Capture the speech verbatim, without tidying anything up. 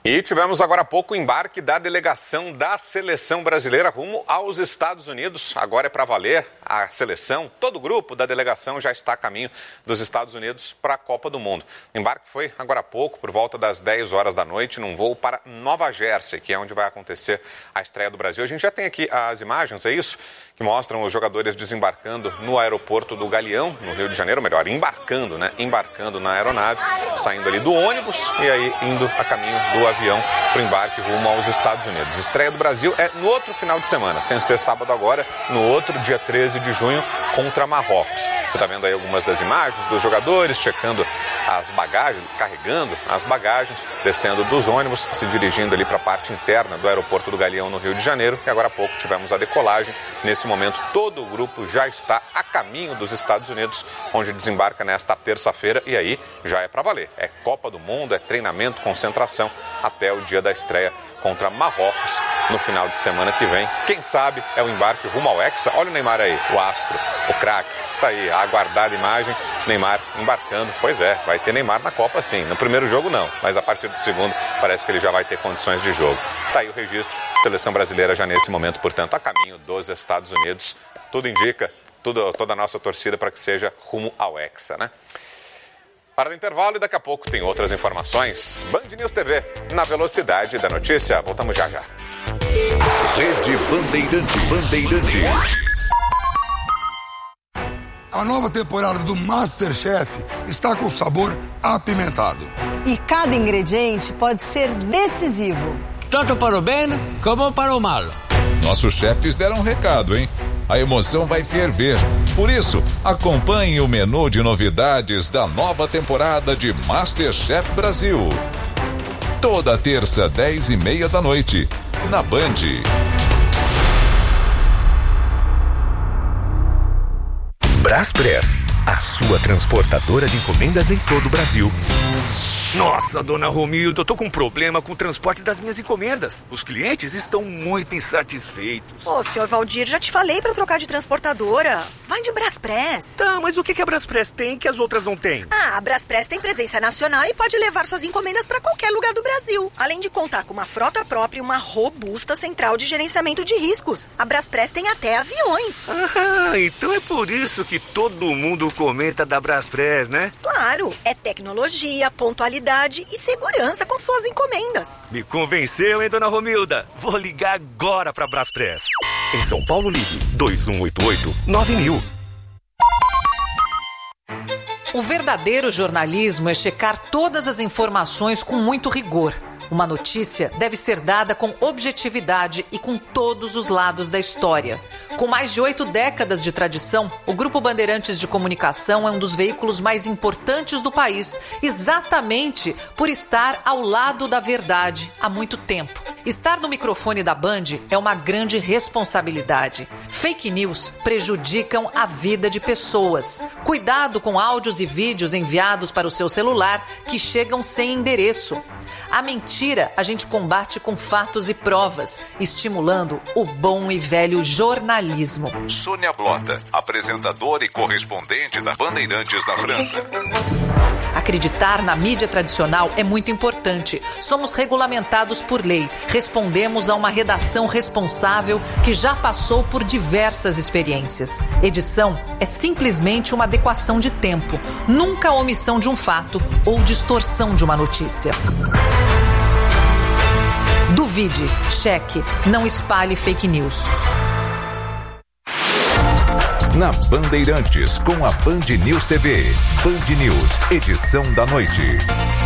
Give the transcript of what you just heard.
E tivemos agora há pouco o embarque da delegação da seleção brasileira rumo aos Estados Unidos. Agora é para valer. A seleção, todo o grupo da delegação já está a caminho dos Estados Unidos para a Copa do Mundo. O embarque foi agora há pouco, por volta das dez horas da noite, num voo para Nova Jersey, que é onde vai acontecer a estreia do Brasil. A gente já tem aqui as imagens, é isso? Que mostram os jogadores desembarcando no aeroporto do Galeão, no Rio de Janeiro, melhor, embarcando, né? Embarcando na aeronave, saindo ali do ônibus e aí indo a caminho do avião para o embarque rumo aos Estados Unidos. Estreia do Brasil é no outro final de semana, sem ser sábado agora, no outro dia treze de junho, contra Marrocos. Você está vendo aí algumas das imagens dos jogadores checando as bagagens, carregando as bagagens, descendo dos ônibus, se dirigindo ali para a parte interna do aeroporto do Galeão, no Rio de Janeiro. E agora há pouco tivemos a decolagem. Nesse momento, todo o grupo já está a caminho dos Estados Unidos, onde desembarca nesta terça-feira. E aí já é para valer. É Copa do Mundo, é treinamento, concentração, até o dia da estreia contra Marrocos no final de semana que vem. Quem sabe é o embarque rumo ao Hexa. Olha o Neymar aí, o astro, o craque. Tá aí a aguardada imagem, Neymar embarcando. Pois é, vai ter Neymar na Copa sim. No primeiro jogo não, mas a partir do segundo parece que ele já vai ter condições de jogo. Tá aí o registro. Seleção brasileira já nesse momento, portanto, a caminho dos Estados Unidos. Tudo indica, tudo, toda a nossa torcida para que seja rumo ao Hexa, né? Para o intervalo e daqui a pouco tem outras informações. Band News T V, na velocidade da notícia. Voltamos já já. Rede Bandeirantes. Bandeirantes. A nova temporada do MasterChef está com sabor apimentado. E cada ingrediente pode ser decisivo. Tanto para o bem como para o mal. Nossos chefes deram um recado, hein? A emoção vai ferver. Por isso, acompanhe o menu de novidades da nova temporada de MasterChef Brasil. Toda terça, dez e meia da noite, na Band. Braspress, a sua transportadora de encomendas em todo o Brasil. Nossa, dona Romilda, eu tô com um problema com o transporte das minhas encomendas. Os clientes estão muito insatisfeitos. Ô, senhor Valdir, já te falei pra trocar de transportadora. Vai de Braspress. Tá, mas o que, que a Braspress tem que as outras não têm? Ah, a Braspress tem presença nacional e pode levar suas encomendas pra qualquer lugar do Brasil. Além de contar com uma frota própria e uma robusta central de gerenciamento de riscos. A Braspress tem até aviões. Ah, então é por isso que todo mundo comenta da Braspress, né? Claro, é tecnologia, pontualidade e segurança com suas encomendas. Me convenceu, hein, dona Romilda? Vou ligar agora pra Braspress. Em São Paulo, ligue dois um oito oito nove mil. O verdadeiro jornalismo é checar todas as informações com muito rigor. Uma notícia deve ser dada com objetividade e com todos os lados da história. Com mais de oito décadas de tradição, o Grupo Bandeirantes de Comunicação é um dos veículos mais importantes do país, exatamente por estar ao lado da verdade há muito tempo. Estar no microfone da Band é uma grande responsabilidade. Fake news prejudicam a vida de pessoas. Cuidado com áudios e vídeos enviados para o seu celular que chegam sem endereço. A mentira a gente combate com fatos e provas, estimulando o bom e velho jornalismo. Sônia Blota, apresentadora e correspondente da Bandeirantes na França. Acreditar na mídia tradicional é muito importante. Somos regulamentados por lei. Respondemos a uma redação responsável que já passou por diversas experiências. Edição é simplesmente uma adequação de tempo, nunca a omissão de um fato ou distorção de uma notícia. Duvide, cheque, não espalhe fake news. Na Bandeirantes, com a Band News T V. Band News, edição da noite.